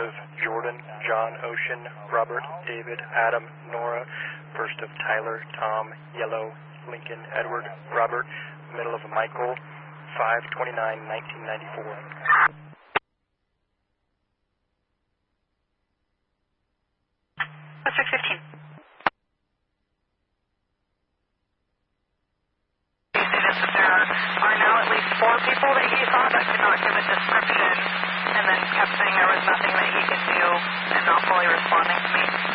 of Jordan, John, Ocean, Robert, David, Adam, Nora. First of Tyler, Tom, Yellow, Lincoln, Edward, Robert. Middle of Michael, 5/29/1994. 615. That there are now at least 4 people that he saw that could not give a description, and then kept saying there was nothing that he could do and not fully responding to me.